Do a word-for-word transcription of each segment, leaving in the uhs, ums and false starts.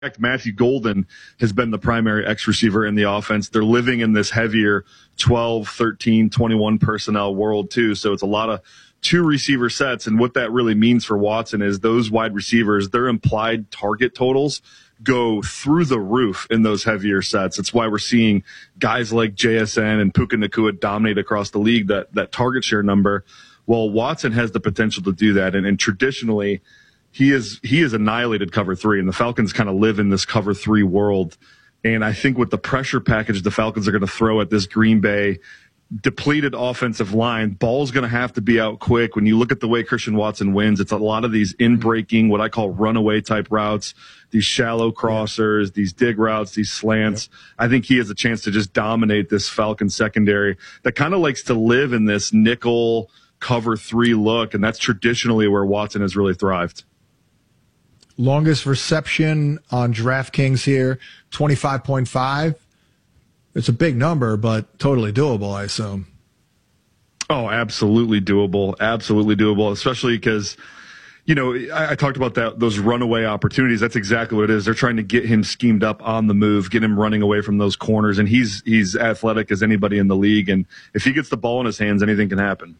Matthew Golden has been the primary X receiver in the offense. They're living in this heavier twelve, thirteen, twenty-one personnel world too. So it's a lot of two receiver sets. And what that really means for Watson is those wide receivers, their implied target totals go through the roof in those heavier sets. It's why we're seeing guys like J S N and Puka Nacua dominate across the league, that, that target share number. Well, Watson has the potential to do that. And, and traditionally, He is he is annihilated cover three, and the Falcons kind of live in this cover three world. And I think with the pressure package the Falcons are going to throw at this Green Bay depleted offensive line, ball's going to have to be out quick. When you look at the way Christian Watson wins, it's a lot of these in-breaking, what I call runaway type routes, these shallow crossers, these dig routes, these slants. Yep. I think he has a chance to just dominate this Falcon secondary that kind of likes to live in this nickel cover three look, and that's traditionally where Watson has really thrived. Longest reception on DraftKings here, twenty-five point five. It's a big number, but totally doable, I assume. Oh, absolutely doable. Absolutely doable, especially because, you know, I, I talked about that those runaway opportunities. That's exactly what it is. They're trying to get him schemed up on the move, get him running away from those corners, and he's he's athletic as anybody in the league. And if he gets the ball in his hands, anything can happen.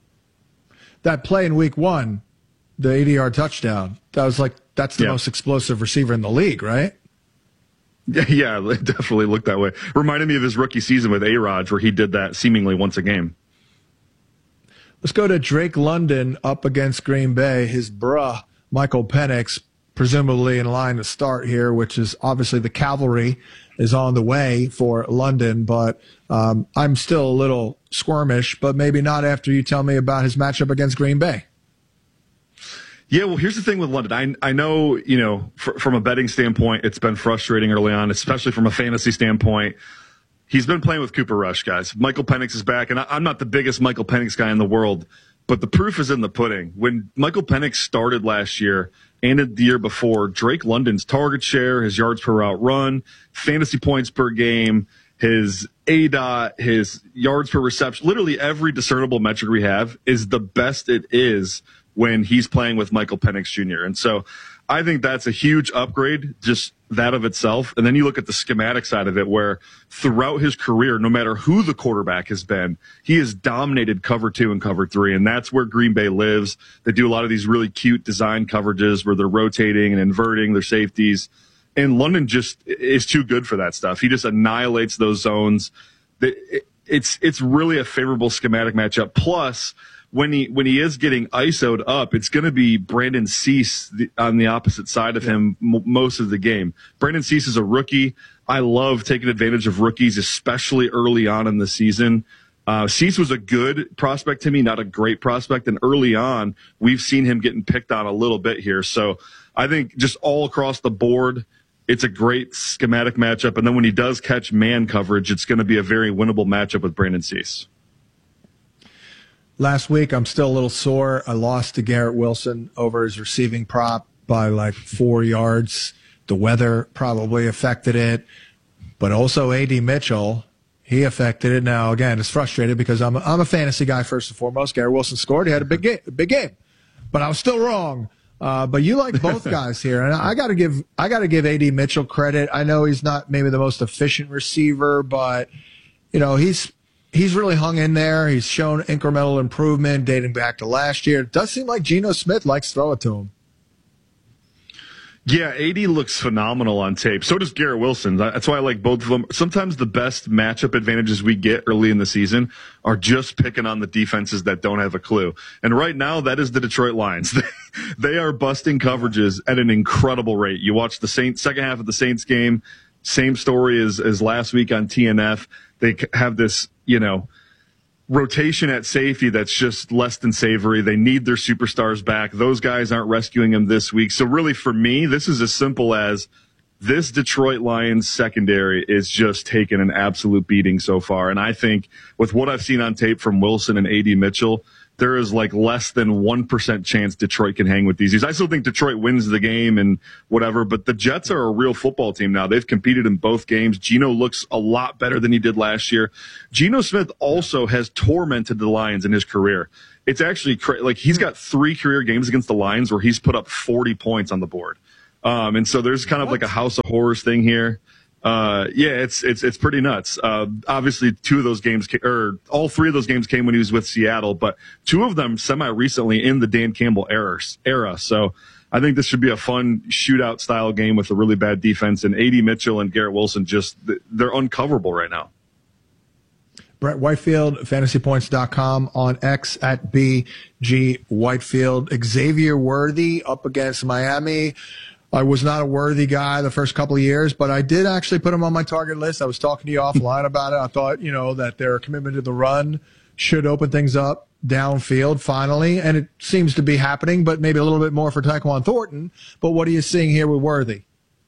That play in week one, the eighty-yard touchdown, that was like, that's the yeah. most explosive receiver in the league, right? Yeah, yeah, it definitely looked that way. Reminded me of his rookie season with A-Rod, where he did that seemingly once a game. Let's go to Drake London up against Green Bay. His bruh, Michael Penix, presumably in line to start here, which is obviously the cavalry is on the way for London, but um, I'm still a little squirmish, but maybe not after you tell me about his matchup against Green Bay. Yeah, well, here's the thing with London. I I know, you know, fr- from a betting standpoint, it's been frustrating early on, especially from a fantasy standpoint. He's been playing with Cooper Rush, guys. Michael Penix is back, and I, I'm not the biggest Michael Penix guy in the world, but the proof is in the pudding. When Michael Penix started last year and the year before, Drake London's target share, his yards per route run, fantasy points per game, his A D O T, his yards per reception, literally every discernible metric we have is the best it is when he's playing with Michael Penix Junior And so I think that's a huge upgrade, just that of itself. And then you look at the schematic side of it, where throughout his career, no matter who the quarterback has been, he has dominated cover two and cover three. And that's where Green Bay lives. They do a lot of these really cute design coverages where they're rotating and inverting their safeties. And London just is too good for that stuff. He just annihilates those zones. It's, it's really a favorable schematic matchup. Plus, When he when he is getting I S O'd up, it's going to be Brandon Cease the, on the opposite side of him m- most of the game. Brandon Cease is a rookie. I love taking advantage of rookies, especially early on in the season. Uh, Cease was a good prospect to me, not a great prospect. And early on, we've seen him getting picked on a little bit here. So I think just all across the board, it's a great schematic matchup. And then when he does catch man coverage, it's going to be a very winnable matchup with Brandon Cease. Last week, I'm still a little sore. I lost to Garrett Wilson over his receiving prop by like four yards. The weather probably affected it, but also A D Mitchell, he affected it. Now, again, it's frustrated because I'm a, I'm a fantasy guy first and foremost. Garrett Wilson scored. He had a big game, a big game, but I was still wrong. Uh, but you like both guys here, and I got to give I got to give A D Mitchell credit. I know he's not maybe the most efficient receiver, but you know he's. He's really hung in there. He's shown incremental improvement dating back to last year. It does seem like Geno Smith likes to throw it to him. Yeah, A D looks phenomenal on tape. So does Garrett Wilson. That's why I like both of them. Sometimes the best matchup advantages we get early in the season are just picking on the defenses that don't have a clue. And right now, that is the Detroit Lions. They are busting coverages at an incredible rate. You watch the Saints, second half of the Saints game, same story as, as last week on T N F. They have this, you know, rotation at safety that's just less than savory. They need their superstars back. Those guys aren't rescuing him this week. So really for me, this is as simple as this Detroit Lions secondary is just taking an absolute beating so far. And I think with what I've seen on tape from Wilson and A D Mitchell, there is like less than one percent chance Detroit can hang with these. I still think Detroit wins the game and whatever, but the Jets are a real football team now. They've competed in both games. Geno looks a lot better than he did last year. Geno Smith also has tormented the Lions in his career. It's actually cra- like he's got three career games against the Lions where he's put up forty points on the board. Um, and so there's kind of like a house of horrors thing here. Uh, yeah, it's, it's, it's pretty nuts. Uh, obviously two of those games, ca- or all three of those games came when he was with Seattle, but two of them semi recently in the Dan Campbell era. era. So I think this should be a fun shootout style game with a really bad defense, and A D Mitchell and Garrett Wilson just, they're uncoverable right now. Brett Whitefield, fantasy points dot com, on X at B G Whitefield. Xavier Worthy up against Miami. I was not a Worthy guy the first couple of years, but I did actually put him on my target list. I was talking to you offline about it. I thought, you know, that their commitment to the run should open things up downfield finally, and it seems to be happening, but maybe a little bit more for Tyquan Thornton. But what are you seeing here with Worthy?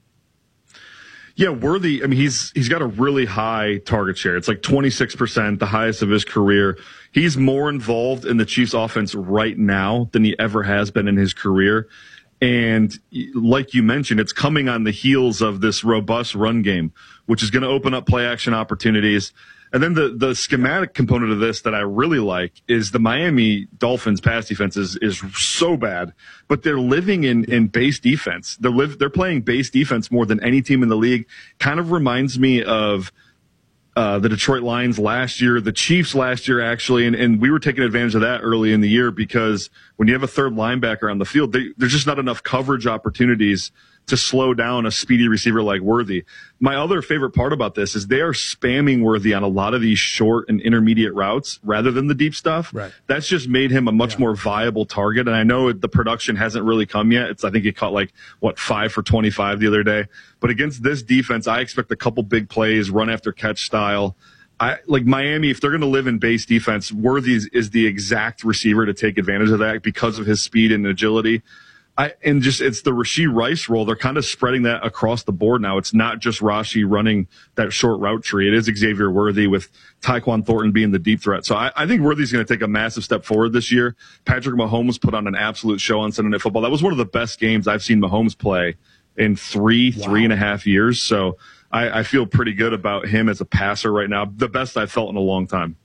Yeah, Worthy, I mean, he's he's got a really high target share. It's like twenty-six percent, the highest of his career. He's more involved in the Chiefs offense right now than he ever has been in his career. And like you mentioned, it's coming on the heels of this robust run game, which is going to open up play action opportunities. And then the, the schematic component of this that I really like is the Miami Dolphins pass defense is, is so bad, but they're living in, in base defense. They're live, they're playing base defense more than any team in the league. Kind of reminds me of Uh, the Detroit Lions last year, the Chiefs last year, actually, and, and we were taking advantage of that early in the year because when you have a third linebacker on the field, they, there's just not enough coverage opportunities to slow down a speedy receiver like Worthy. My other favorite part about this is they are spamming Worthy on a lot of these short and intermediate routes rather than the deep stuff. Right. That's just made him a much yeah. more viable target. And I know the production hasn't really come yet. It's, I think he caught like, what, five for twenty-five the other day. But against this defense, I expect a couple big plays, run after catch style. I like Miami, if they're going to live in base defense, Worthy is, is the exact receiver to take advantage of that because of his speed and agility. I, and just, it's the Rashee Rice role. They're kind of spreading that across the board now. It's not just Rashee running that short route tree. It is Xavier Worthy with Tyquan Thornton being the deep threat. So I, I think Worthy's going to take a massive step forward this year. Patrick Mahomes put on an absolute show on Sunday Night Football. That was one of the best games I've seen Mahomes play in three, wow. three and a half years. So I, I feel pretty good about him as a passer right now. The best I've felt in a long time.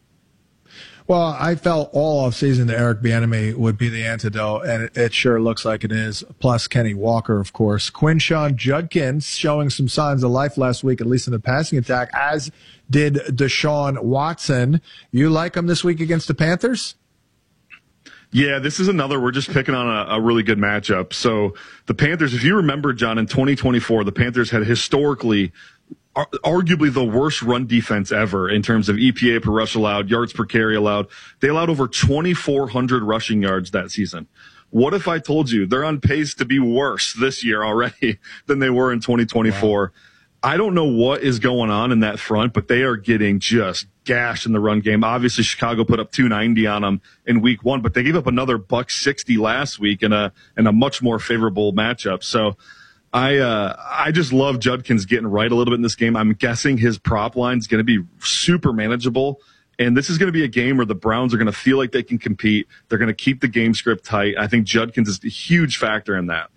Well, I felt all offseason that Eric Bieniemy would be the antidote, and it, it sure looks like it is. Plus Kenny Walker, of course. Quinshon Judkins showing some signs of life last week, at least in the passing attack, as did Deshaun Watson. You like him this week against the Panthers? Yeah, this is another, we're just picking on a, a really good matchup. So the Panthers, if you remember, John, in twenty twenty-four, the Panthers had historically arguably the worst run defense ever in terms of E P A per rush allowed, yards per carry allowed. They allowed over twenty-four hundred rushing yards that season. What if I told you they're on pace to be worse this year already than they were in twenty twenty-four? Wow. I don't know what is going on in that front, but they are getting just gashed in the run game. Obviously, Chicago put up two ninety on them in week one, but they gave up another buck sixty last week in a in a much more favorable matchup. So I uh, I just love Judkins getting right a little bit in this game. I'm guessing his prop line is going to be super manageable, and this is going to be a game where the Browns are going to feel like they can compete. They're going to keep the game script tight. I think Judkins is a huge factor in that.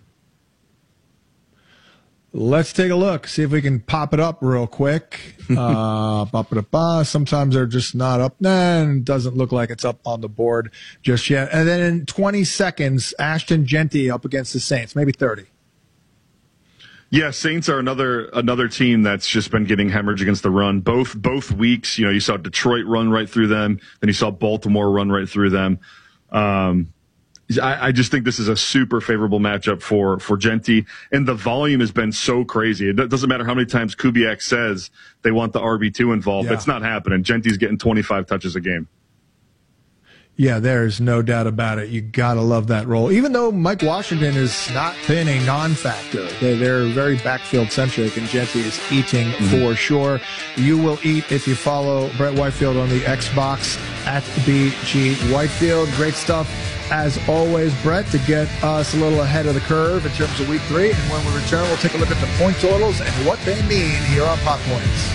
Let's take a look, see if we can pop it up real quick. uh, ba-ba-da-ba. Sometimes they're just not up. Nah, it doesn't look like it's up on the board just yet. And then in twenty seconds, Ashton Jeanty up against the Saints, maybe thirty. Yeah, Saints are another another team that's just been getting hemorrhage against the run. Both both weeks, you know, you saw Detroit run right through them, then you saw Baltimore run right through them. Um, I, I just think this is a super favorable matchup for for Jeanty, and the volume has been so crazy. It doesn't matter how many times Kubiak says they want the R B two involved. Yeah. It's not happening. Jeanty's getting twenty-five touches a game. Yeah, there's no doubt about it. You got to love that role. Even though Mike Washington is not been a non-factor. They're, they're very backfield-centric, and Jeanty is eating mm-hmm. for sure. You will eat if you follow Brett Whitefield on the Xbox at B G Whitefield. Great stuff, as always, Brett, to get us a little ahead of the curve in terms of week three. And when we return, we'll take a look at the point totals and what they mean here on Pop Points.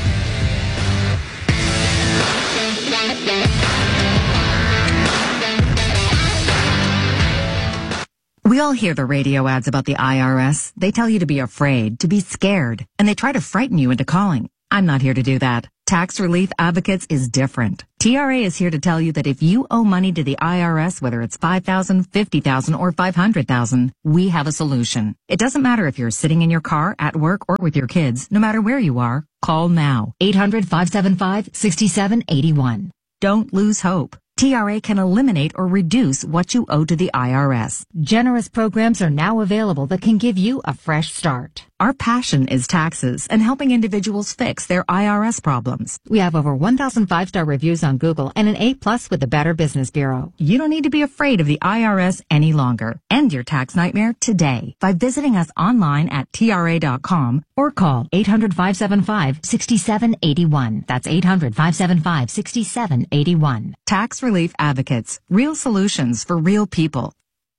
We all hear the radio ads about the I R S. They tell you to be afraid, to be scared, and they try to frighten you into calling. I'm not here to do that. Tax Relief Advocates is different. T R A is here to tell you that if you owe money to the I R S, whether it's five thousand dollars, fifty thousand dollars, or five hundred thousand dollars, we have a solution. It doesn't matter if you're sitting in your car, at work, or with your kids. No matter where you are, call now. eight hundred, five seven five, six seven eight one. Don't lose hope. T R A can eliminate or reduce what you owe to the I R S. Generous programs are now available that can give you a fresh start. Our passion is taxes and helping individuals fix their I R S problems. We have over one thousand five-star reviews on Google and an A plus with the Better Business Bureau. You don't need to be afraid of the I R S any longer. End your tax nightmare today by visiting us online at T R A dot com or call eight hundred, five seven five, six seven eight one. That's eight hundred, five seven five, six seven eight one. Tax Relief Advocates. Real solutions for real people.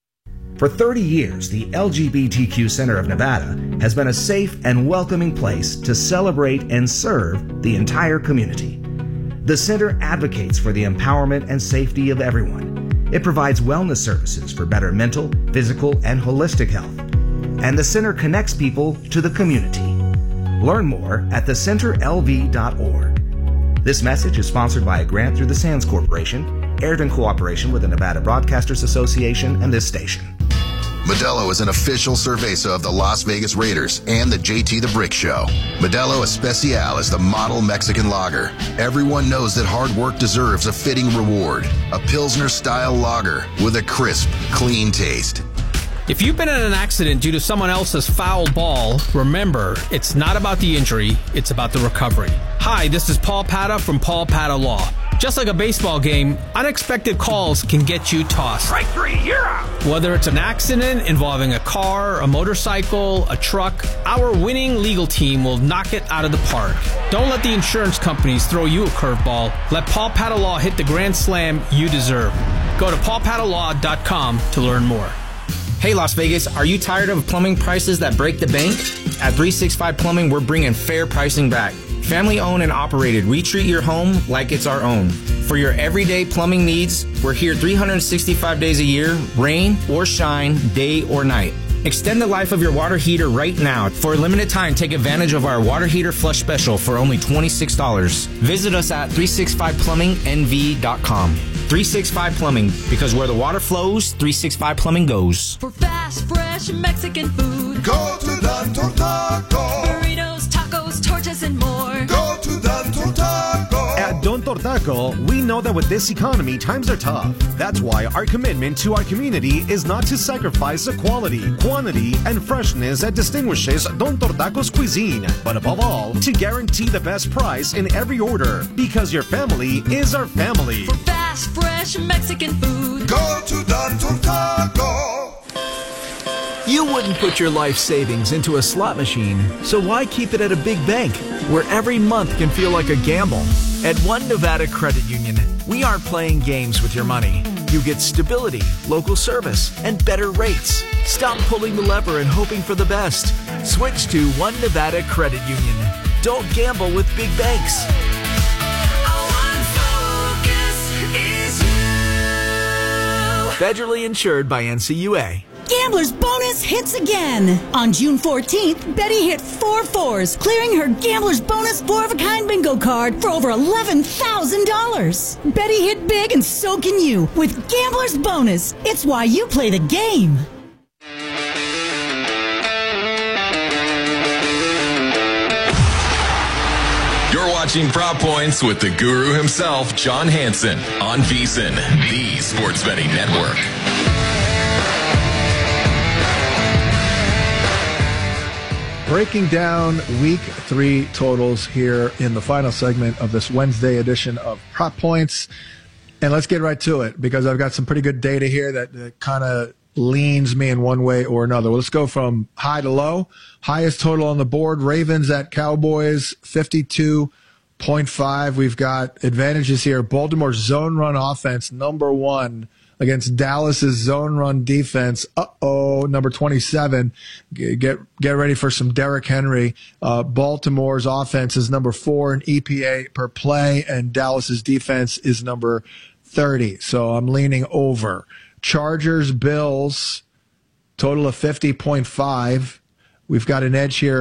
For thirty years, the L G B T Q Center of Nevada has been a safe and welcoming place to celebrate and serve the entire community. The center advocates for the empowerment and safety of everyone. It provides wellness services for better mental, physical, and holistic health. And the center connects people to the community. Learn more at the center L V dot org. This message is sponsored by a grant through the Sands Corporation, aired in cooperation with the Nevada Broadcasters Association and this station. Modelo is an official cerveza of the Las Vegas Raiders and the J T the Brick Show. Modelo Especial is the model Mexican lager. Everyone knows that hard work deserves a fitting reward. A Pilsner-style lager with a crisp, clean taste. If you've been in an accident due to someone else's foul ball, remember, it's not about the injury, it's about the recovery. Hi, this is Paul Pata from Paul Pata Law. Just like a baseball game, unexpected calls can get you tossed. Strike three, you're out. Whether it's an accident involving a car, a motorcycle, a truck, our winning legal team will knock it out of the park. Don't let the insurance companies throw you a curveball. Let Paul Pata Law hit the grand slam you deserve. Go to paul pata law dot com to learn more. Hey Las Vegas, are you tired of plumbing prices that break the bank? At three sixty-five Plumbing, we're bringing fair pricing back. Family owned and operated, we treat your home like it's our own. For your everyday plumbing needs, we're here three hundred sixty-five days a year, rain or shine, day or night. Extend the life of your water heater right now. For a limited time, take advantage of our water heater flush special for only twenty-six dollars. Visit us at three sixty-five plumbing N V dot com. three sixty-five Plumbing, because where the water flows, three sixty-five Plumbing goes. For fast, fresh Mexican food, go to Don Tortaco. Burritos, tacos, tortas, and more. Go to Don Tortaco. At Don Tortaco, we know that with this economy, times are tough. That's why our commitment to our community is not to sacrifice the quality, quantity, and freshness that distinguishes Don Tortaco's cuisine, but above all, to guarantee the best price in every order, because your family is our family. For fast, fresh Mexican food, go to Don Tortaco. You wouldn't put your life savings into a slot machine, so why keep it at a big bank, where every month can feel like a gamble? At One Nevada Credit Union, we aren't playing games with your money. You get stability, local service, and better rates. Stop pulling the lever and hoping for the best. Switch to One Nevada Credit Union. Don't gamble with big banks. Federally insured by N C U A. Gambler's Bonus hits again. On June fourteenth, Betty hit four fours, clearing her Gambler's Bonus four-of-a-kind bingo card for over eleven thousand dollars. Betty hit big, and so can you with Gambler's Bonus. It's why you play the game. You're watching Prop Points with the guru himself, John Hansen, on VSiN, the Sports Betting Network. Breaking down week three totals here in the final segment of this Wednesday edition of Prop Points. And let's get right to it, because I've got some pretty good data here that, that kind of leans me in one way or another. Well, let's go from high to low. Highest total on the board, Ravens at Cowboys, fifty-two point five. We've got advantages here. Baltimore's zone run offense, number one, against Dallas's zone run defense. Uh-oh, number twenty-seven. Get get ready for some Derrick Henry. Uh, Baltimore's offense is number four in E P A per play, and Dallas's defense is number thirty. So I'm leaning over. Chargers, Bills, total of fifty point five. We've got an edge here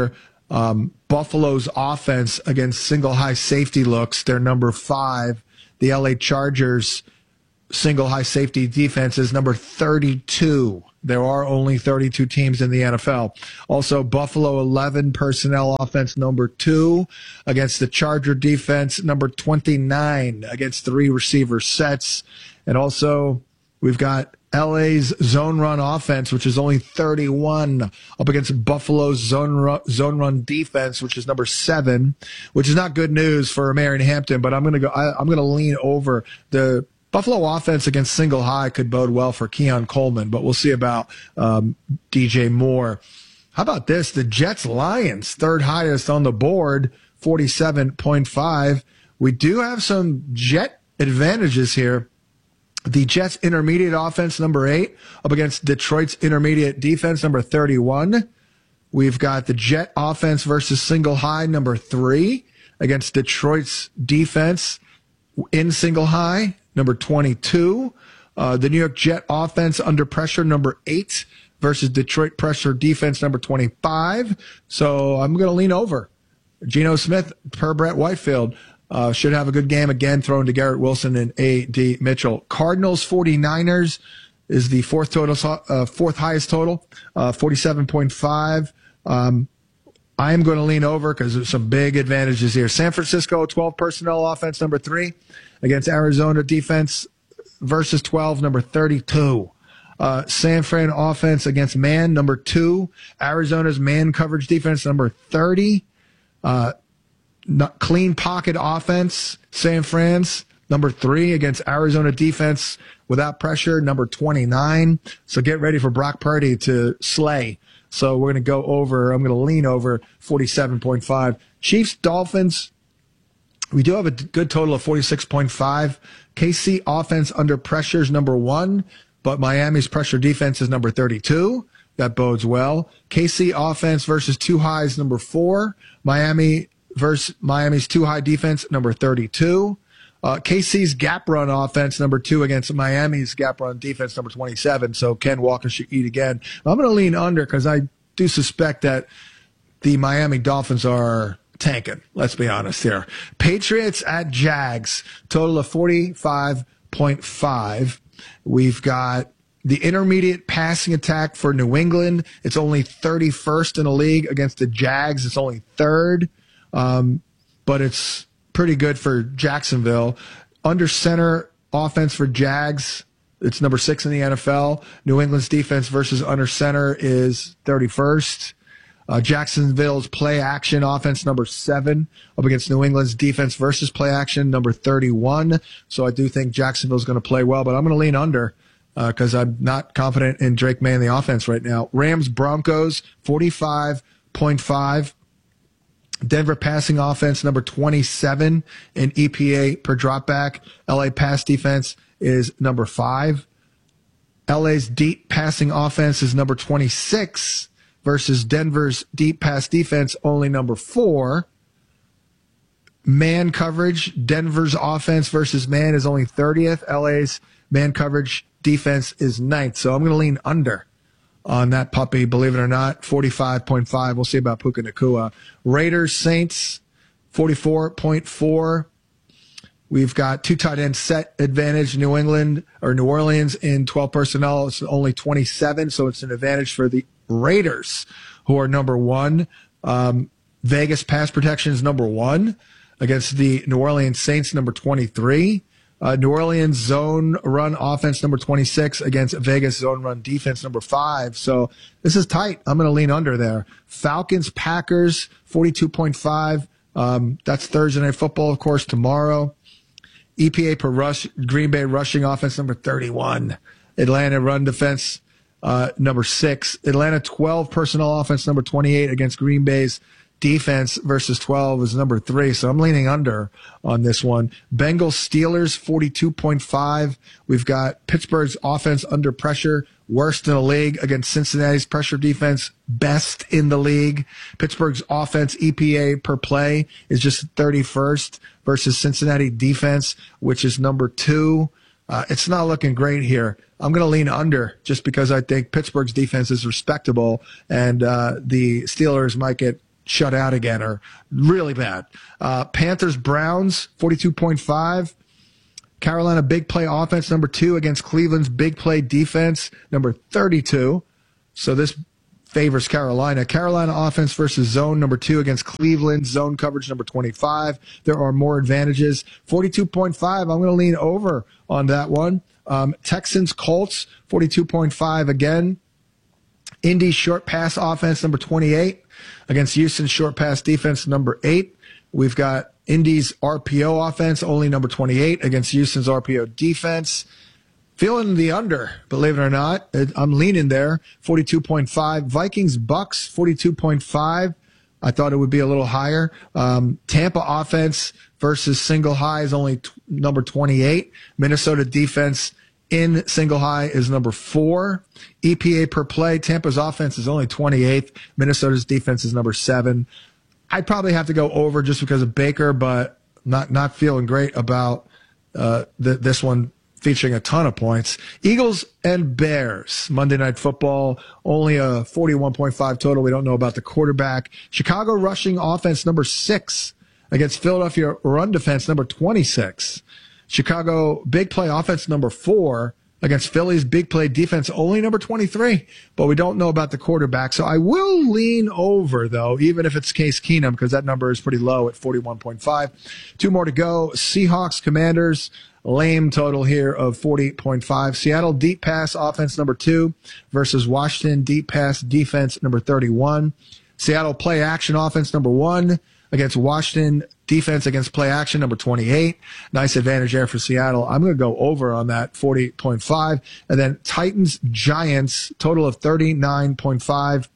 Um, Buffalo's offense against single high safety looks, they're number five. The L A Chargers single high safety defense is number thirty-two. There are only thirty-two teams in the N F L. Also, Buffalo eleven personnel offense, number two against the Charger defense, number twenty-nine against three receiver sets. And also, we've got L A's zone run offense, which is only thirty-one, up against Buffalo's zone run, zone run defense, which is number seven, which is not good news for Marion Hampton. But I'm going to go. I, I'm going to lean over the Buffalo offense against single high could bode well for Keon Coleman, but we'll see about um, D J Moore. How about this? The Jets Lions, third highest on the board, forty-seven point five. We do have some Jet advantages here. The Jets intermediate offense, number eight, up against Detroit's intermediate defense, number thirty-one. We've got the Jet offense versus single high, number three, against Detroit's defense in single high, number twenty-two. Uh, the New York Jet offense under pressure, number eight, versus Detroit pressure defense, number twenty-five. So I'm going to lean over. Geno Smith, per Brett Whitefield, uh, should have a good game again, thrown to Garrett Wilson and A D Mitchell. Cardinals 49ers is the fourth total, uh, fourth highest total, uh, forty-seven point five. Um, I am going to lean over because there's some big advantages here. San Francisco, twelve personnel offense, number three, against Arizona defense versus twelve, number thirty-two. Uh, San Fran offense against man, number two. Arizona's man coverage defense, number thirty. Uh, not clean pocket offense, San Fran's number three against Arizona defense without pressure, number twenty-nine. So get ready for Brock Purdy to slay. So we're going to go over, I'm going to lean over forty-seven point five. Chiefs, Dolphins, we do have a good total of forty-six point five. K C offense under pressure is number one, but Miami's pressure defense is number thirty-two. That bodes well. K C offense versus two highs, number four. Miami versus Miami's two high defense, number thirty-two. Uh, K C's gap run offense, number two, against Miami's gap run defense, number twenty-seven. So Ken Walker should eat again. I'm going to lean under because I do suspect that the Miami Dolphins are tanking. Let's be honest here. Patriots at Jags, total of forty-five point five. We've got the intermediate passing attack for New England. It's only thirty-first in the league. Against the Jags, it's only third. Um, but it's pretty good for Jacksonville. Under center offense for Jags, it's number six in the N F L. New England's defense versus under center is thirty-first. Uh, Jacksonville's play action offense, number seven, up against New England's defense versus play action, number thirty-one. So I do think Jacksonville's going to play well, but I'm going to lean under because uh, I'm not confident in Drake May in the offense right now. Rams, Broncos, forty-five point five. Denver passing offense, number twenty-seven in E P A per dropback. L A pass defense is number five. L A's deep passing offense is number twenty-six versus Denver's deep pass defense, only number four. Man coverage, Denver's offense versus man is only thirtieth. L A's man coverage defense is ninth. So I'm going to lean under on that puppy, believe it or not, forty-five point five. We'll see about Puka Nacua. Raiders, Saints, forty-four point four. We've got two tight end set advantage. New England or New Orleans in twelve personnel. It's only twenty-seven, so it's an advantage for the Raiders, who are number one. Um, Vegas pass protection is number one against the New Orleans Saints, number twenty-three. Uh, New Orleans zone run offense, number twenty-six, against Vegas zone run defense, number five. So this is tight. I'm going to lean under there. Falcons, Packers, forty-two point five. Um, that's Thursday Night Football, of course, tomorrow. E P A per rush, Green Bay rushing offense, number thirty-one. Atlanta run defense, uh, number six. Atlanta twelve personnel offense, number twenty-eight, against Green Bay's defense versus twelve is number three. So I'm leaning under on this one. Bengals, Steelers, forty-two point five. We've got Pittsburgh's offense under pressure, worst in the league, against Cincinnati's pressure defense, best in the league. Pittsburgh's offense E P A per play is just thirty-first versus Cincinnati defense, which is number two. Uh, it's not looking great here. I'm going to lean under just because I think Pittsburgh's defense is respectable and uh, the Steelers might get shut out again are really bad. Uh, Panthers, Browns, forty-two point five. Carolina big play offense, number two, against Cleveland's big play defense, number thirty-two. So this favors Carolina. Carolina offense versus zone, number two, against Cleveland. Zone coverage, number twenty-five. There are more advantages. forty-two point five, I'm going to lean over on that one. Um, Texans, Colts, forty-two point five again. Indy short pass offense, number twenty-eight, against Houston's short pass defense, number eight. We've got Indy's R P O offense, only number twenty-eight, against Houston's R P O defense. Feeling the under, believe it or not. I'm leaning there, forty-two point five. Vikings, Bucks, forty-two point five. I thought it would be a little higher. Um, Tampa offense versus single high is only t- number twenty-eight. Minnesota defense in single high is number four. E P A per play, Tampa's offense is only twenty-eighth. Minnesota's defense is number seven. I'd probably have to go over just because of Baker, but not not feeling great about uh, th- this one featuring a ton of points. Eagles and Bears, Monday Night Football, only a forty-one point five total. We don't know about the quarterback. Chicago rushing offense, number six, against Philadelphia run defense, number twenty-six. Chicago big play offense, number four, against Philly's big play defense, only number twenty-three. But we don't know about the quarterback. So I will lean over, though, even if it's Case Keenum, because that number is pretty low at forty-one point five. Two more to go. Seahawks, Commanders, lame total here of forty point five. Seattle deep pass offense, number two, versus Washington deep pass defense, number thirty-one. Seattle play action offense, number one, against Washington defense against play action, number twenty-eight. Nice advantage there for Seattle. I'm going to go over on that, forty point five. And then Titans, Giants, total of thirty-nine point five.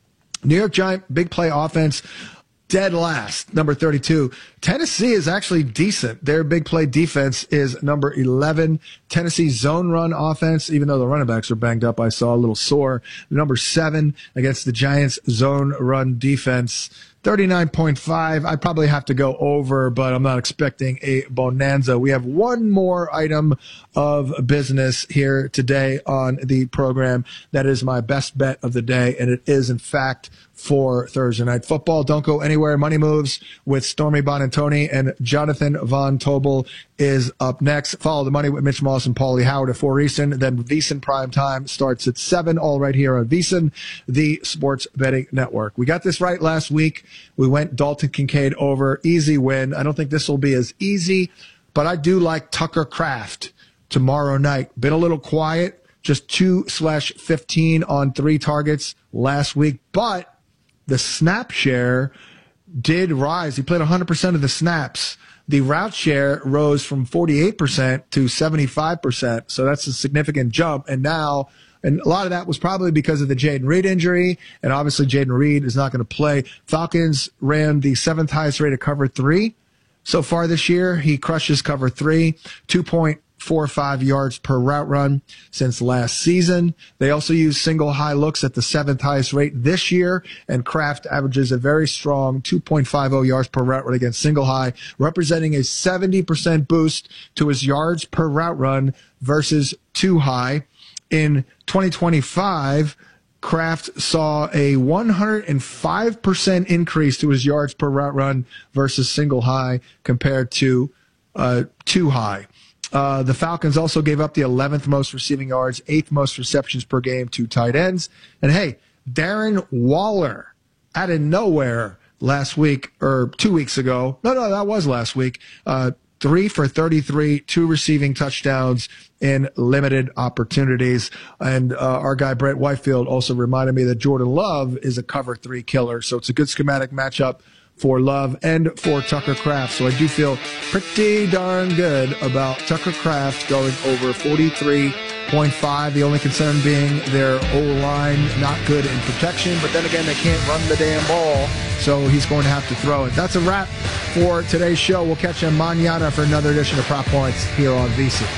New York Giant, big play offense, dead last, number thirty-two. Tennessee is actually decent. Their big play defense is number eleven. Tennessee zone run offense, even though the running backs are banged up, I saw a little sore. Number seven against the Giants zone run defense. thirty-nine point five. I probably have to go over, but I'm not expecting a bonanza. We have one more item of business here today on the program. That is my best bet of the day, and it is, in fact, for Thursday Night Football. Don't go anywhere. Money Moves with Stormy Bonantoni and Jonathan Von Tobel is up next. Follow the Money with Mitch Moss and Paulie Howard at four Eastern. Then VEASAN Prime Time starts at seven, all right here on VEASAN, the Sports Betting Network. We got this right last week. We went Dalton Kincaid over. Easy win. I don't think this will be as easy, but I do like Tucker Kraft tomorrow night. Been a little quiet, just two slash fifteen on three targets last week, but the snap share did rise. He played one hundred percent of the snaps. The route share rose from forty-eight percent to seventy-five percent. So that's a significant jump. And now, and a lot of that was probably because of the Jaden Reed injury. And obviously Jaden Reed is not going to play. Falcons ran the seventh highest rate of cover three so far this year. He crushes cover three, two point four five yards per route run since last season. They also use single high looks at the seventh highest rate this year, and Kraft averages a very strong two point five oh yards per route run against single high, representing a seventy percent boost to his yards per route run versus two high. In twenty twenty-five, Kraft saw a one hundred five percent increase to his yards per route run versus single high compared to uh, two high. Uh, the Falcons also gave up the eleventh most receiving yards, eighth most receptions per game to tight ends. And hey, Darren Waller, out of nowhere last week, or two weeks ago. No, no, that was last week. Uh, three for thirty-three, two receiving touchdowns in limited opportunities. And uh, our guy Brett Whitefield also reminded me that Jordan Love is a cover three killer. So it's a good schematic matchup for Love and for Tucker Kraft. So I do feel pretty darn good about Tucker Kraft going over forty-three point five. The only concern being their O-line not good in protection, but then again, they can't run the damn ball, so he's going to have to throw it. That's a wrap for today's show. We'll catch you mañana for another edition of Prop Points here on VEASAN.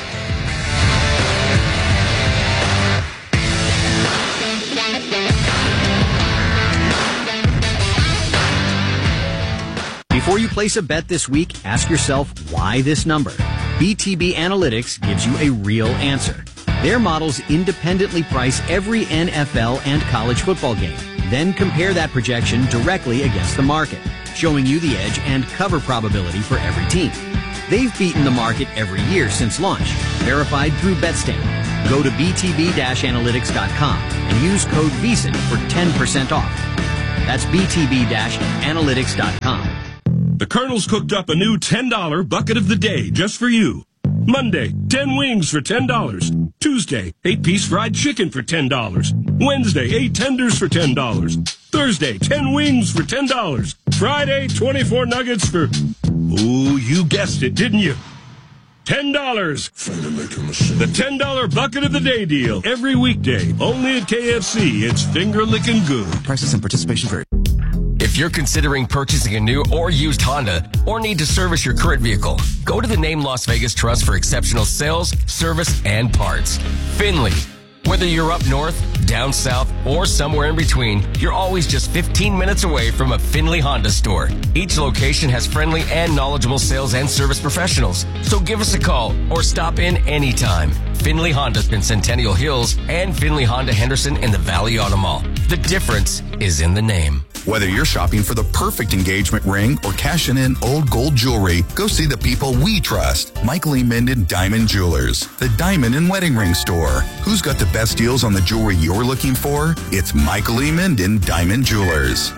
Before you place a bet this week, ask yourself, why this number? B T B Analytics gives you a real answer. Their models independently price every N F L and college football game. Then compare that projection directly against the market, showing you the edge and cover probability for every team. They've beaten the market every year since launch, verified through Betstamp. Go to b t b dash analytics dot com and use code VEASAN for ten percent off. That's b t b dash analytics dot com. The Colonel's cooked up a new ten dollar bucket of the day just for you. Monday, ten wings for ten dollars. Tuesday, eight piece fried chicken for ten dollars. Wednesday, eight tenders for ten dollars. Thursday, ten wings for ten dollars. Friday, twenty-four nuggets for... Ooh, you guessed it, didn't you? ten dollars. The ten dollar bucket of the day deal. Every weekday, only at K F C. It's finger-licking good. Prices and participation vary. If you're considering purchasing a new or used Honda or need to service your current vehicle, go to the Name Las Vegas Trust for exceptional sales, service, and parts. Finley. Whether you're up north, down south, or somewhere in between, you're always just fifteen minutes away from a Finley Honda store. Each location has friendly and knowledgeable sales and service professionals. So give us a call or stop in anytime. Finley Honda's in Centennial Hills and Finley Honda Henderson in the Valley Auto Mall. The difference is in the name. Whether you're shopping for the perfect engagement ring or cashing in old gold jewelry, go see the people we trust. Michael E. Minden Diamond Jewelers, the diamond and wedding ring store. Who's got the best deals on the jewelry you're looking for? It's Michael E. Minden Diamond Jewelers.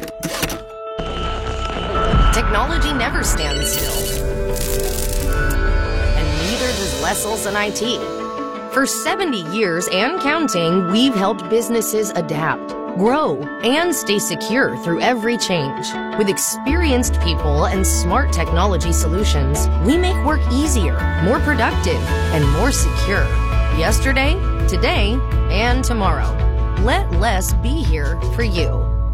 Technology never stands still. And neither does Wessels and I T. For seventy years and counting, we've helped businesses adapt, grow, and stay secure through every change. With experienced people and smart technology solutions, we make work easier, more productive, and more secure. Yesterday, today, and tomorrow. Let less be here for you.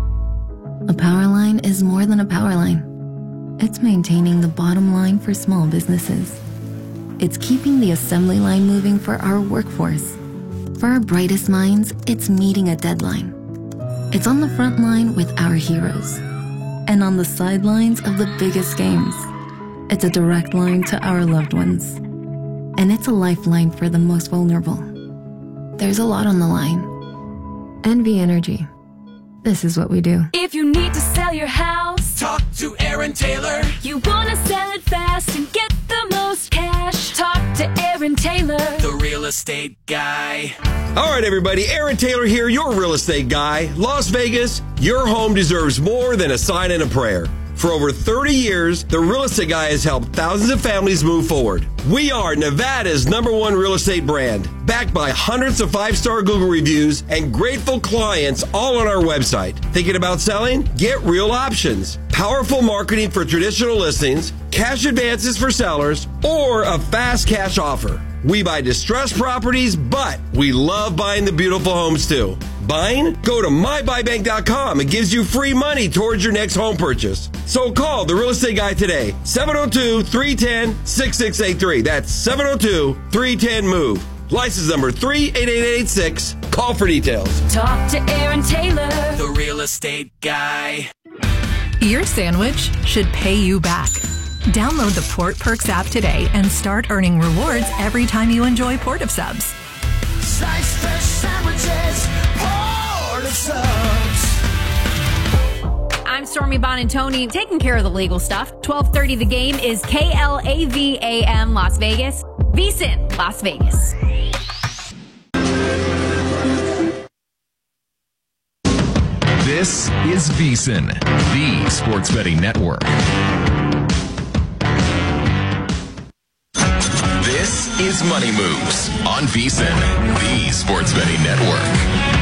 A power line is more than a power line. It's maintaining the bottom line for small businesses. It's keeping the assembly line moving for our workforce. For our brightest minds, it's meeting a deadline. It's on the front line with our heroes. And on the sidelines of the biggest games. It's a direct line to our loved ones. And it's a lifeline for the most vulnerable. There's a lot on the line. N V Energy. This is what we do. If you need to sell your house, talk to Aaron Taylor. You wanna sell it fast and get the most cash, talk to Aaron Taylor, the real estate guy. All right, everybody, Aaron Taylor here, your real estate guy. Las Vegas, your home deserves more than a sign and a prayer. For over thirty years, the Real Estate Guy has helped thousands of families move forward. We are Nevada's number one real estate brand, backed by hundreds of five-star Google reviews and grateful clients all on our website. Thinking about selling? Get Real Options. Powerful marketing for traditional listings, cash advances for sellers, or a fast cash offer. We buy distressed properties, but we love buying the beautiful homes too. Buying? Go to my buy bank dot com. It gives you free money towards your next home purchase. So call the Real Estate Guy today, seven oh two, three one zero, six six eight three. That's seven oh two, three one zero, MOVE. License number three eight eight eight six. Call for details. talk to Aaron Taylor, the Real Estate Guy. Your sandwich should pay you back. Download the Port Perks app today and start earning rewards every time you enjoy Port of Subs. Slice fresh sandwiches, Port of Subs. I'm Stormy Bonantoni, taking care of the legal stuff. twelve thirty The Game is K L A V A M Las Vegas. VSiN, Las Vegas. This is VSiN, the Sports Betting Network. This is Money Moves on VSiN, the Sports Betting Network.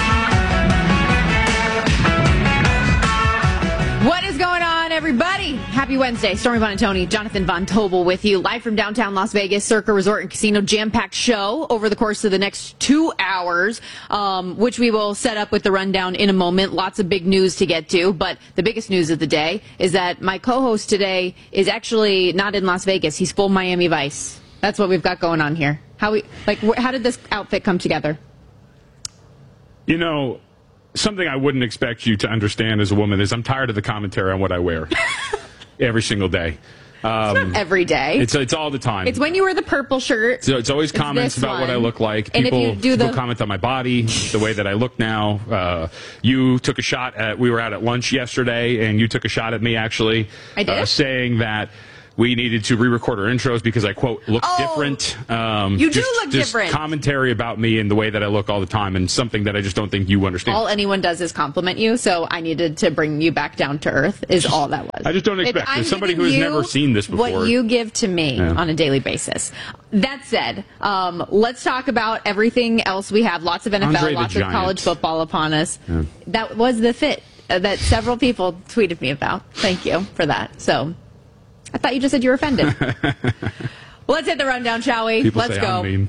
What is going on, everybody? Happy Wednesday. Stormy Bonantoni, Jonathan Von Tobel with you, live from downtown Las Vegas, Circa Resort and Casino, jam-packed show over the course of the next two hours, um, which we will set up with the rundown in a moment. Lots of big news to get to, but the biggest news of the day is that my co-host today is actually not in Las Vegas. He's full Miami Vice. That's what we've got going on here. How we like? Wh- how did this outfit come together? You know, something I wouldn't expect you to understand as a woman is I'm tired of the commentary on what I wear every single day. Um, it's not every day. It's it's all the time. It's when you wear the purple shirt. So it's always It's comments this about what I one. look like. And if People, you do people the- comment on my body, the way that I look now. Uh, you took a shot at, we were out at lunch yesterday, and you took a shot at me, actually. I did? Uh, saying that we needed to re-record our intros because I, quote, look Oh, different. Um, you do just, look just different. Commentary about me and the way that I look all the time, and something that I just don't think you understand. All anyone does is compliment you, so I needed to bring you back down to earth, is all that was. I just don't If expect. I'm As somebody who giving has you never seen this before. What you give to me Yeah. on a daily basis. That said, um, let's talk about everything else we have. Lots of N F L, Andre the lots of Giant. college football upon us. Yeah. That was the fit uh, that several people tweeted me about. Thank you for that. So I thought you just said you were offended. Let's hit the rundown, shall we? People Let's say go. I'm mean.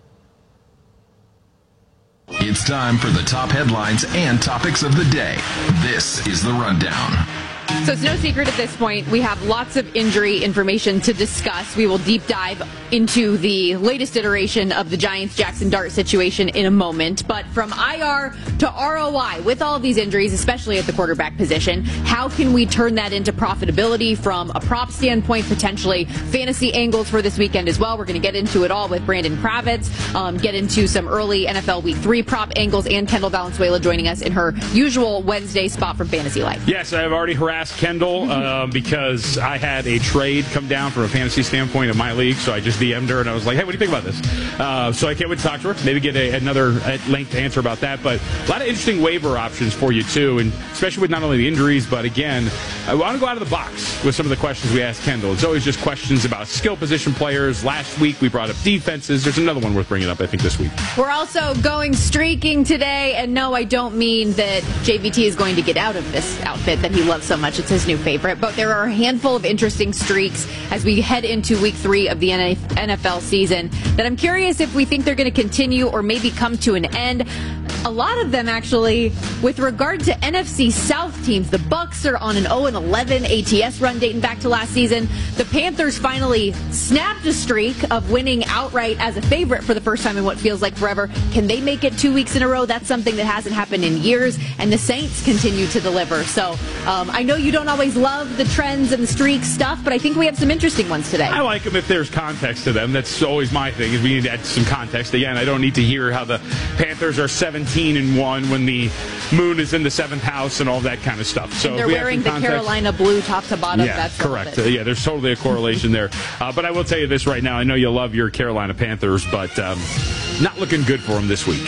It's time for the top headlines and topics of the day. This is the Rundown. So it's no secret at this point, we have lots of injury information to discuss. We will deep dive into the latest iteration of the Giants Jackson Dart situation in a moment. But from I R to R O I, with all of these injuries, especially at the quarterback position, how can we turn that into profitability from a prop standpoint, potentially fantasy angles for this weekend as well? We're going to get into it all with Brandon Kravitz, um, get into some early N F L Week three prop angles, and Kendall Valenzuela joining us in her usual Wednesday spot from Fantasy Life. Yes, I've already harassed Kendall um, because I had a trade come down from a fantasy standpoint of my league, so I just D M'd her and I was like, hey, what do you think about this? Uh, so I can't wait to talk to her, maybe get a, another length answer about that, but a lot of interesting waiver options for you too, and especially with not only the injuries, but again, I want to go out of the box with some of the questions we asked Kendall. It's always just questions about skill position players. Last week we brought up defenses. There's another one worth bringing up, I think, this week. We're also going streaking today, and no, I don't mean that J V T is going to get out of this outfit that he loves so much. It's his new favorite, but there are a handful of interesting streaks as we head into week three of the N F L season that I'm curious if we think they're going to continue or maybe come to an end. A lot of them, actually, with regard to N F C South teams. The Bucs are on an oh and eleven A T S run dating back to last season. The Panthers finally snapped a streak of winning outright as a favorite for the first time in what feels like forever. Can they make it two weeks in a row? That's something that hasn't happened in years, and the Saints continue to deliver. So um, I know you don't always love the trends and the streak stuff, but I think we have some interesting ones today. I like them if there's context to them. That's always my thing, is we need to add some context. Again, I don't need to hear how the Panthers are seventeen and one when the moon is in the seventh house and all that kind of stuff. So And they're if we have wearing some the context- Carolina blue top to bottom. Yeah, That's correct. relevant. Uh, yeah, there's totally a correlation there. Uh, but I will tell you this right now. I know you love your Carolina Panthers, but um, not looking good for them this week.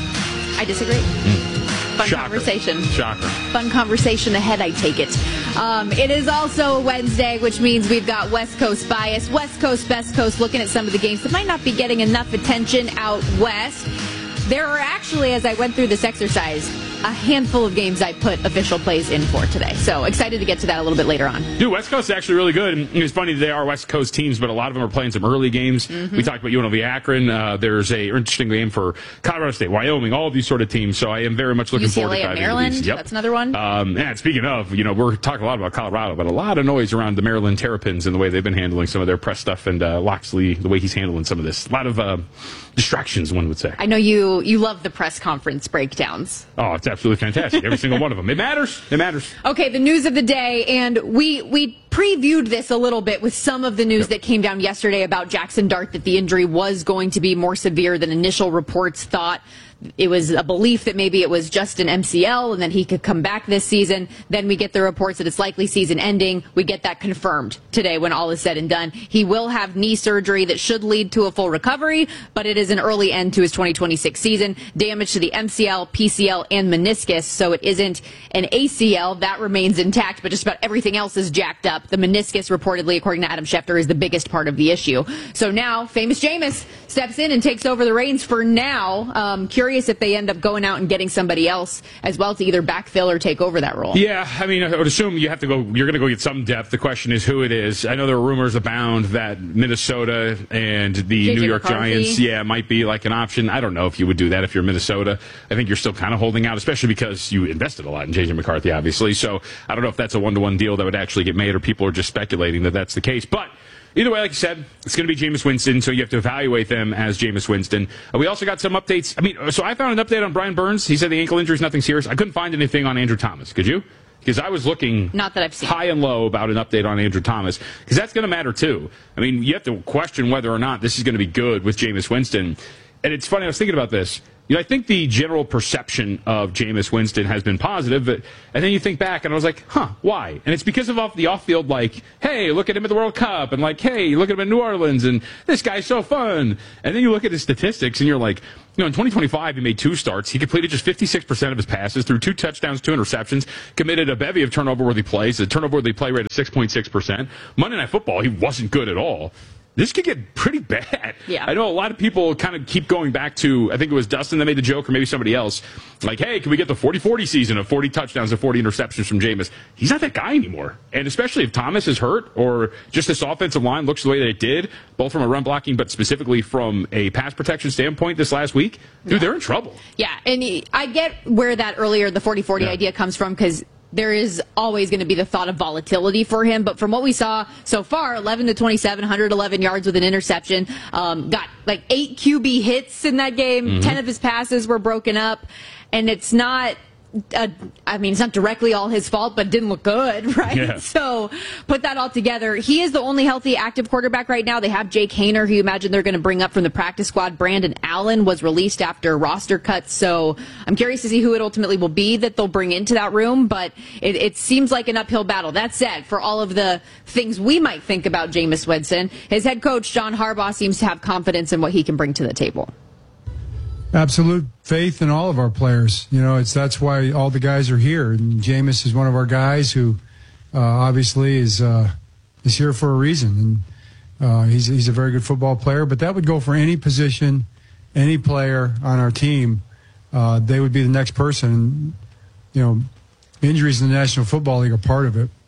I disagree. Fun Shocker. conversation. Shocker. Fun conversation ahead, I take it. Um, it is also Wednesday, which means we've got West Coast bias. West Coast, Best Coast, looking at some of the games that might not be getting enough attention out west. There are actually, as I went through this exercise, a handful of games I put official plays in for today. So excited to get to that a little bit later on. Dude, West Coast is actually really good. And it's funny, they are West Coast teams, but a lot of them are playing some early games. Mhm. We talked about U N L V Akron. Uh, there's a interesting game for Colorado State, Wyoming, all of these sort of teams. So I am very much looking U C L forward A to at diving Maryland, into these. Yep. that's another one. Um, and speaking of, you know, we're talking a lot about Colorado, but a lot of noise around the Maryland Terrapins and the way they've been handling some of their press stuff, and uh, Loxley, the way he's handling some of this. A lot of uh, distractions, one would say. I know you you love the press conference breakdowns. Oh, it's absolutely fantastic. Every single one of them. It matters. It matters. Okay, the news of the day, and we we previewed this a little bit with some of the news Yep. that came down yesterday about Jackson Dart, that the injury was going to be more severe than initial reports thought. It was a belief that maybe it was just an M C L and that he could come back this season. Then we get the reports that it's likely season ending. We get that confirmed today when all is said and done. He will have knee surgery that should lead to a full recovery, but it is an early end to his twenty twenty-six season. Damage to the M C L, P C L, and meniscus, so it isn't an A C L. That remains intact, but just about everything else is jacked up. The meniscus, reportedly, according to Adam Schefter, is the biggest part of the issue. So now, famous Jameis steps in and takes over the reins for now. Um, curious if they end up going out and getting somebody else as well to either backfill or take over that role. Yeah, I mean, I would assume you have to go. You're going to go get some depth. The question is who it is. I know there are rumors abound that Minnesota and the J J New York McCarthy. Giants, yeah, might be like an option. I don't know if you would do that if you're Minnesota. I think you're still kind of holding out, especially because you invested a lot in J J McCarthy, obviously. So I don't know if that's a one-to-one deal that would actually get made, or people are just speculating that that's the case. But either way, like you said, it's going to be Jameis Winston, so you have to evaluate them as Jameis Winston. Uh, we also got some updates. I mean, so I found an update on Brian Burns. He said the ankle injury is nothing serious. I couldn't find anything on Andrew Thomas. Could you? Because I was looking Not that I've seen. high and low about an update on Andrew Thomas, because that's going to matter too. I mean, you have to question whether or not this is going to be good with Jameis Winston. And it's funny, I was thinking about this. You know, I think the general perception of Jameis Winston has been positive, but, and then you think back, and I was like, huh, why? And it's because of off the off-field, like, hey, look at him at the World Cup, and like, hey, look at him in New Orleans, and this guy's so fun. And then you look at his statistics, and you're like, you know, in twenty twenty-five, he made two starts. He completed just fifty-six percent of his passes, threw two touchdowns, two interceptions, committed a bevy of turnover-worthy plays, a turnover-worthy play rate of six point six percent. Monday Night Football, he wasn't good at all. This could get pretty bad. Yeah. I know a lot of people kind of keep going back to, I think it was Dustin that made the joke, or maybe somebody else, like, hey, can we get the forty forty season of forty touchdowns and forty interceptions from Jameis? He's not that guy anymore. And especially if Thomas is hurt, or just this offensive line looks the way that it did, both from a run blocking, but specifically from a pass protection standpoint this last week, dude, yeah. they're in trouble. Yeah, and I get where that earlier, the forty forty yeah. idea comes from, because there is always going to be the thought of volatility for him. But from what we saw so far, eleven to twenty-seven, one hundred eleven yards with an interception. Um, got like eight Q B hits in that game. Mm-hmm. ten of his passes were broken up. And it's not, uh, I mean, it's not directly all his fault, but it didn't look good, right? Yeah. So put that all together. He is the only healthy active quarterback right now. They have Jake Haener, who you imagine they're going to bring up from the practice squad. Brandon Allen was released after roster cuts. So I'm curious to see who it ultimately will be that they'll bring into that room. But it, it seems like an uphill battle. That said, for all of the things we might think about Jameis Winston, his head coach, John Harbaugh, seems to have confidence in what he can bring to the table. Absolute faith in all of our players. You know, it's that's why all the guys are here. And Jameis is one of our guys who uh, obviously is uh, is here for a reason. And uh, he's he's a very good football player. But that would go for any position, any player on our team. Uh, they would be the next person. You know, injuries in the National Football League are part of it.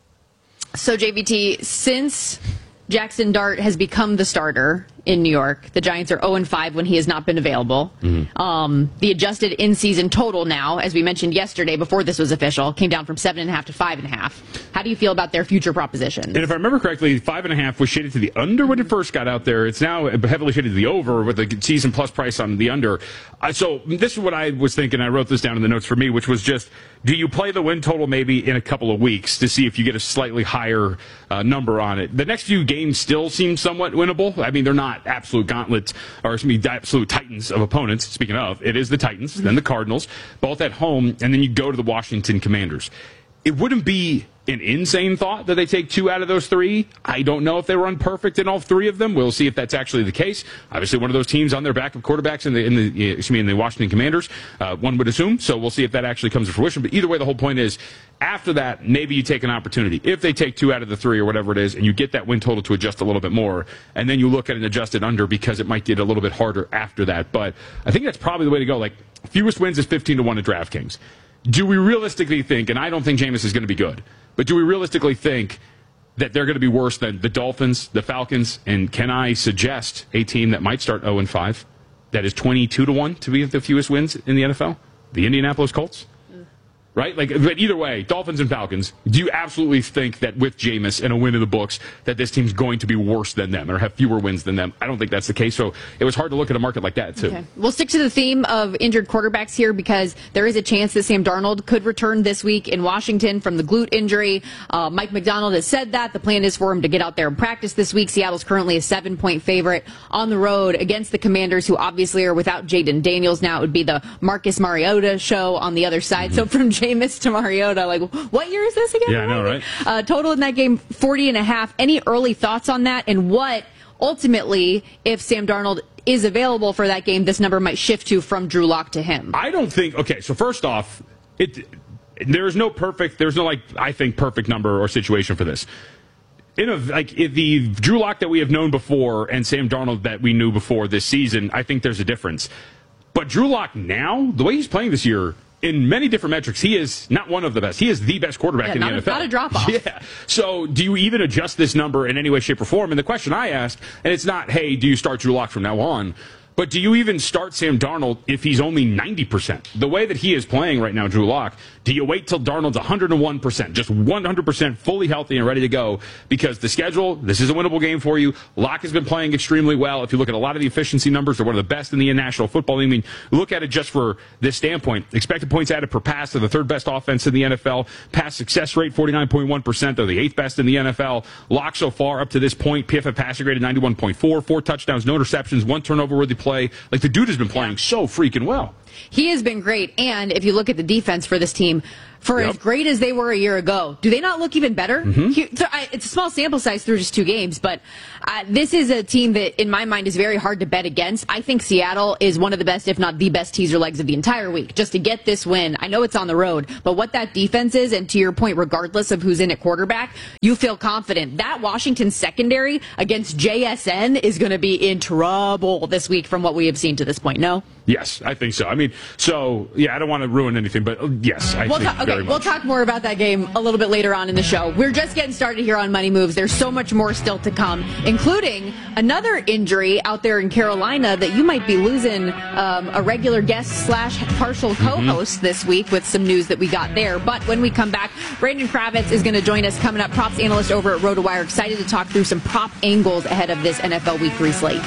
So, J V T, since Jackson Dart has become the starter in New York, the Giants are oh and five when he has not been available. Mm-hmm. Um, the adjusted in-season total now, as we mentioned yesterday before this was official, came down from seven and a half to five and a half. How do you feel about their future propositions? And if I remember correctly, five and a half was shaded to the under when it first got out there. It's now heavily shaded to the over with the season plus price on the under. Uh, so this is what I was thinking. I wrote this down in the notes for me, which was just, do you play the win total maybe in a couple of weeks to see if you get a slightly higher uh, number on it? The next few games still seem somewhat winnable. I mean, they're not absolute gauntlets, or excuse me, absolute titans of opponents. Speaking of, it is the Titans, then the Cardinals, both at home, and then you go to the Washington Commanders. It wouldn't be an insane thought that they take two out of those three. I don't know if they run perfect in all three of them. We'll see if that's actually the case. Obviously, one of those teams on their backup quarterbacks in the in the excuse me in the Washington Commanders, uh, one would assume. So we'll see if that actually comes to fruition. But either way, the whole point is, after that, maybe you take an opportunity. If they take two out of the three or whatever it is, and you get that win total to adjust a little bit more, and then you look at an adjusted under because it might get a little bit harder after that. But I think that's probably the way to go. Like, fewest wins is fifteen to one at DraftKings. Do we realistically think, and I don't think Jameis is going to be good, but do we realistically think that they're going to be worse than the Dolphins, the Falcons, and can I suggest a team that might start oh and five that is twenty-two to one to be the fewest wins in the N F L? The Indianapolis Colts? Right? Like, but either way, Dolphins and Falcons, do you absolutely think that with Jameis and a win in the books that this team's going to be worse than them or have fewer wins than them? I don't think that's the case. So it was hard to look at a market like that, too. Okay. We'll stick to the theme of injured quarterbacks here because there is a chance that Sam Darnold could return this week in Washington from the glute injury. Uh, Mike McDonald has said that. The plan is for him to get out there and practice this week. Seattle's currently a seven-point favorite on the road against the Commanders, who obviously are without Jaden Daniels now. It would be the Marcus Mariota show on the other side. Mm-hmm. So from Jameis to Mariota, like, what year is this again? Yeah, I know, right? Uh, total in that game, forty and a half. Any early thoughts on that? And what, ultimately, if Sam Darnold is available for that game, this number might shift to from Drew Lock to him? I don't think, okay, so first off, it there's no perfect, there's no, like, I think, perfect number or situation for this. In a, like the Drew Lock that we have known before and Sam Darnold that we knew before this season, I think there's a difference. But Drew Lock now, the way he's playing this year, in many different metrics, he is not one of the best. He is the best quarterback yeah, in not the a, N F L. Not a drop-off. Yeah. So do you even adjust this number in any way, shape, or form? And the question I asked, and it's not, hey, do you start Drew Lock from now on? But do you even start Sam Darnold if he's only ninety percent? The way that he is playing right now, Drew Lock, do you wait till Darnold's one hundred one percent, just one hundred percent fully healthy and ready to go? Because the schedule, this is a winnable game for you. Lock has been playing extremely well. If you look at a lot of the efficiency numbers, they're one of the best in the National Football League. I mean, look at it just for this standpoint. Expected points added per pass, they're the third best offense in the N F L. Pass success rate, forty-nine point one percent. They're the eighth best in the N F L. Lock so far up to this point, P F F passing grade at ninety-one point four, four touchdowns, no interceptions, one turnover-worthy play. Like, the dude has been playing so freaking well. He has been great. And if you look at the defense for this team, for yep. as great as they were a year ago, do they not look even better? Mm-hmm. He, so I, it's a small sample size through just two games, but uh, this is a team that, in my mind, is very hard to bet against. I think Seattle is one of the best, if not the best, teaser legs of the entire week. Just to get this win, I know it's on the road, but what that defense is, and to your point, regardless of who's in at quarterback, you feel confident. That Washington secondary against J S N is going to be in trouble this week from what we have seen to this point, no? Yes, I think so. I mean, so, yeah, I don't want to ruin anything, but uh, yes, I we'll think ta- okay, very much. We'll talk more about that game a little bit later on in the show. We're just getting started here on Money Moves. There's so much more still to come, including another injury out there in Carolina that you might be losing um, a regular guest slash partial co-host mm-hmm. this week with some news that we got there. But when we come back, Brandon Kravitz is going to join us coming up, props analyst over at RotoWire. Excited to talk through some prop angles ahead of this N F L Week three slate.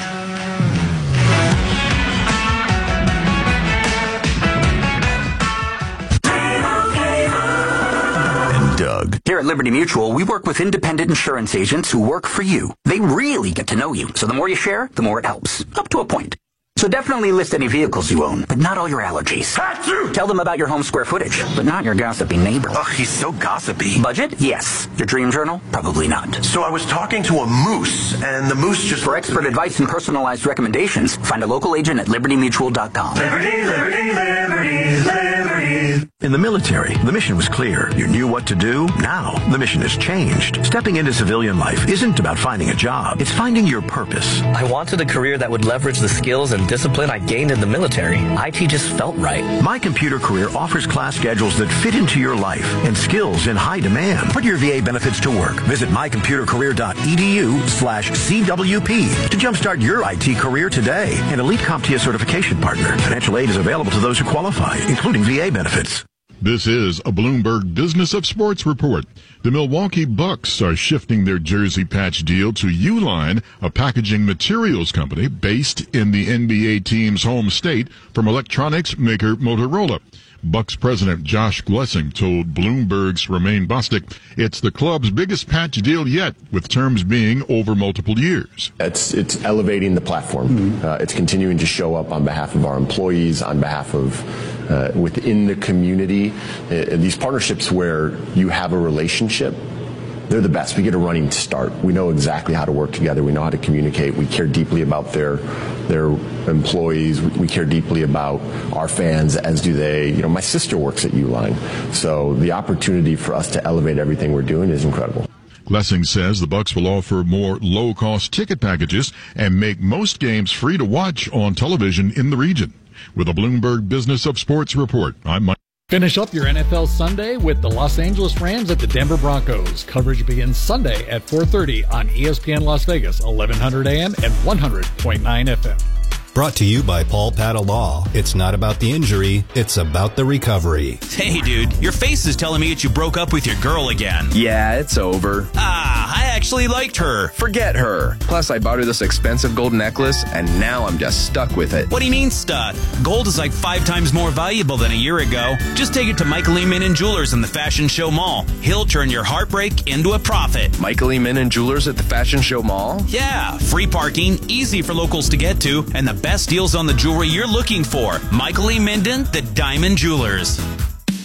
Doug. Here at Liberty Mutual, we work with independent insurance agents who work for you. They really get to know you, so the more you share, the more it helps, up to a point. So definitely list any vehicles you own, but not all your allergies. Tell them about your home square footage, but not your gossipy neighbor. Ugh, he's so gossipy. Budget? Yes. Your dream journal? Probably not. So I was talking to a moose, and the moose just... For expert advice and personalized recommendations, find a local agent at liberty mutual dot com. Liberty, liberty, liberty, liberty. In the military, the mission was clear. You knew what to do. Now, the mission has changed. Stepping into civilian life isn't about finding a job. It's finding your purpose. I wanted a career that would leverage the skills and discipline I gained in the military. I T just felt right. My Computer Career offers class schedules that fit into your life and skills in high demand. Put your V A benefits to work. Visit my computer career dot e d u slash C W P to jumpstart your I T career today. An elite CompTIA certification partner. Financial aid is available to those who qualify, including V A benefits. This is a Bloomberg Business of Sports report. The Milwaukee Bucks are shifting their jersey patch deal to Uline, a packaging materials company based in the N B A team's home state, from electronics maker Motorola. Bucks president Josh Glessing told Bloomberg's Romain Bostic it's the club's biggest patch deal yet, with terms being over multiple years. It's it's elevating the platform. Mm-hmm. Uh, it's continuing to show up on behalf of our employees, on behalf of uh, within the community. Uh, these partnerships where you have a relationship, they're the best. We get a running start. We know exactly how to work together. We know how to communicate. We care deeply about their their employees. We, we care deeply about our fans, as do they. You know, my sister works at Uline, so the opportunity for us to elevate everything we're doing is incredible. Glessing says the Bucks will offer more low-cost ticket packages and make most games free to watch on television in the region. With a Bloomberg Business of Sports report, I'm Mike. Finish up your N F L Sunday with the Los Angeles Rams at the Denver Broncos. Coverage begins Sunday at four thirty on E S P N Las Vegas, eleven hundred A M and one hundred point nine F M. Brought to you by Paul Patta Law. It's not about the injury, it's about the recovery. Hey, dude, your face is telling me that you broke up with your girl again. Yeah, it's over. Ah, I actually liked her. Forget her. Plus, I bought her this expensive gold necklace, and now I'm just stuck with it. What do you mean stuck? Gold is like five times more valuable than a year ago. Just take it to Michael E. Min and Jewelers in the Fashion Show Mall. He'll turn your heartbreak into a profit. Michael E. Min and Jewelers at the Fashion Show Mall? Yeah, free parking, easy for locals to get to, and the best deals on the jewelry you're looking for. Michael E. Minden, the Diamond Jewelers.